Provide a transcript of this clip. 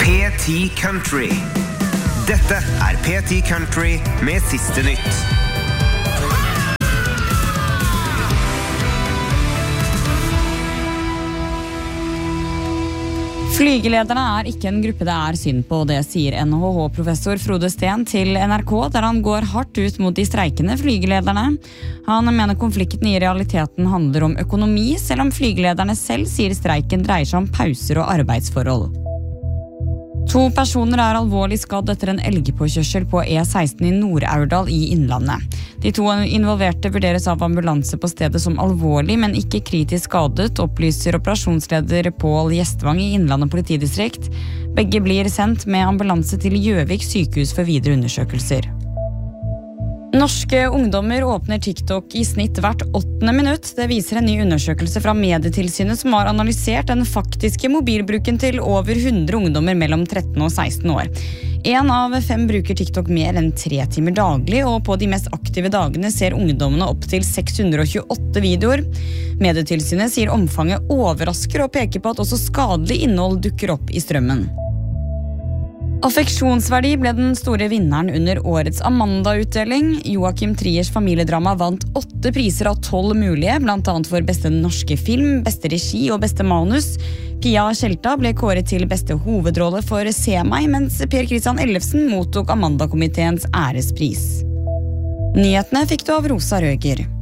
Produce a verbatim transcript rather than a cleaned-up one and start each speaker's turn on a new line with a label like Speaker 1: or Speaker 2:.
Speaker 1: P ti Country. Dette er P ti Country med siste nytt.
Speaker 2: Flygelederne er ikke en gruppe det er synd på, det sier N H H-professor Frode Steen til N R K, der han går hardt ut mot de streikende flygelederne. Han mener konflikten i realiteten handler om økonomi, selv om flygelederne selv sier streiken dreier seg om pauser og arbeidsforhold. To personer er alvorlig skadd etter en elgpåkjørsel på E seksten i Nord-Aurdal i Innlandet. De to involverte vurderes av ambulanse på stedet som alvorlig, men ikke kritisk skadet, opplyser operasjonsleder Pål Gjestvang i Innlandet politidistrikt. Begge blir sendt med ambulanse til Gjøvik sykehus for videre undersøkelser. Norske ungdommer åpner TikTok i snitt hvert åttende minutt. Det viser en ny undersøkelse fra Medietilsynet som har analysert den faktiske mobilbruken til over hundre ungdommer mellom tretten og seksten år. En av fem bruker TikTok mer enn tre timer daglig, og på de mest aktive dagene ser ungdommene opp til seks hundre og tjueåtte videoer. Medietilsynet sier omfanget overrasker og peker på at også skadelig innhold dukker opp i strømmen. Affeksjonsverdi ble den store vinneren under årets Amanda-utdeling. Joachim Triers familiedrama vant åtte priser av tolv mulige, blant annet for beste norske film, beste regi og beste manus. Pia Tjelta ble kåret til beste hovedrolle for Se meg, mens Per Kristian Ellefsen mottok Amanda-komiteens ærespris. Nyhetene fikk du av Rosa Røger.